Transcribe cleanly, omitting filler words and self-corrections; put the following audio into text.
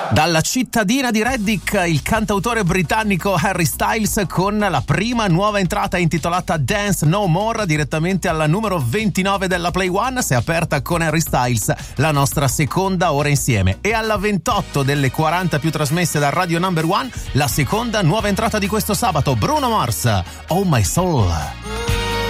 Dalla cittadina di Reddick, il cantautore britannico Harry Styles con la prima nuova entrata intitolata Dance No More, direttamente alla numero 29 della Play One. Si è aperta con Harry Styles la nostra seconda ora insieme, e alla 28 delle 40 più trasmesse da Radio Number One la seconda nuova entrata di questo sabato, Bruno Mars, Oh My Soul.